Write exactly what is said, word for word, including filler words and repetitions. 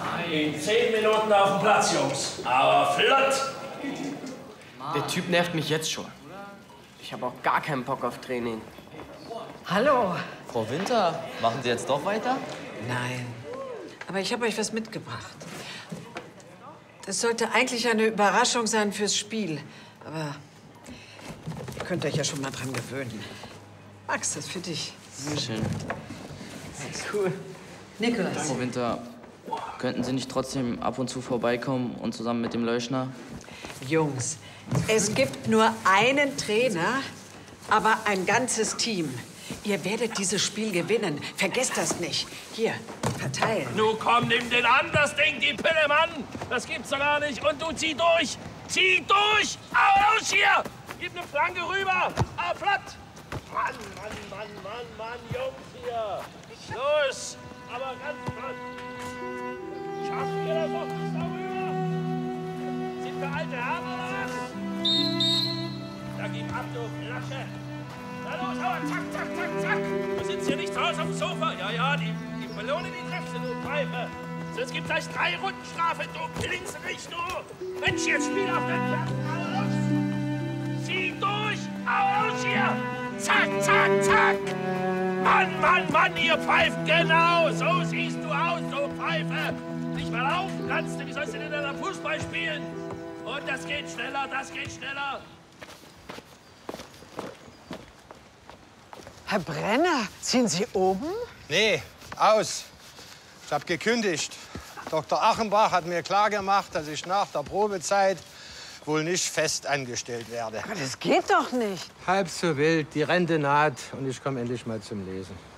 In zehn Minuten auf dem Platz, Jungs. Aber flott! Der Typ nervt mich jetzt schon. Ich habe auch gar keinen Bock auf Training. Hallo. Frau Winter, machen Sie jetzt doch weiter? Nein. Aber ich habe euch was mitgebracht. Das sollte eigentlich eine Überraschung sein fürs Spiel. Aber ihr könnt euch ja schon mal dran gewöhnen. Max, das ist für dich. Schön. Cool. Nikolas. Frau Winter, könnten Sie nicht trotzdem ab und zu vorbeikommen und zusammen mit dem Leuschner? Jungs, es gibt nur einen Trainer, aber ein ganzes Team. Ihr werdet dieses Spiel gewinnen. Vergesst das nicht. Hier, verteilen. Nu komm, nimm den an, das Ding, die Pille, Mann! Das gibt's doch gar nicht. Und du zieh durch! Zieh durch! Au, los hier! Gib ne Flanke rüber! Ah, flott! Mann, Mann, Mann, Mann, Mann, Jungs hier! Los! Aber ganz flott! Schaffen wir das doch bis darüber? Sind wir alte Herren oder was? Da gib ab, du Flasche! Na los, aber zack, zack, zack, zack! Du sitzt hier nicht zu Hause auf dem Sofa. Ja, ja, die, die Ballone, die treffst du, du Pfeife. Sonst gibt's gleich drei Runden Strafe, du Linksricht, du! Mensch, jetzt spiel auf den Platz! Aber los! Zieh durch! Aber los hier! Zack, zack, zack! Mann, Mann, Mann, ihr Pfeifen, genau! So siehst du aus, du Pfeife! Nicht mal laufen kannst du, wie sollst du denn dann Fußball spielen? Und das geht schneller, das geht schneller! Herr Brenner, sind Sie oben? Nee, aus. Ich habe gekündigt. Doktor Achenbach hat mir klargemacht, dass ich nach der Probezeit wohl nicht fest angestellt werde. Aber das geht doch nicht. Halb so wild, die Rente naht und ich komme endlich mal zum Lesen.